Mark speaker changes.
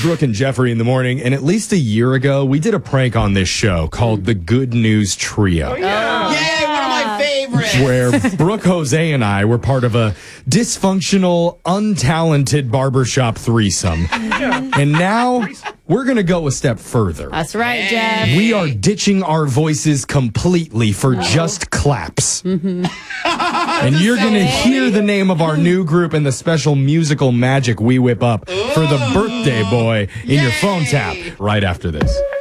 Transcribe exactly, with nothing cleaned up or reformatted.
Speaker 1: Brooke and Jeffrey in the morning, and at least a year ago, we did a prank on this show called the Good News Trio.
Speaker 2: Oh, yeah. Yay, one of my favorites.
Speaker 1: Where Brooke, Jose, and I were part of a dysfunctional, untalented barbershop threesome. And now we're going to go a step further.
Speaker 3: That's right, Jeff.
Speaker 1: We are ditching our voices completely for just claps.
Speaker 3: Mm-hmm.
Speaker 1: And you're going to hear the name of our new group and the special musical magic we whip up for the birthday boy in your phone tap right after this.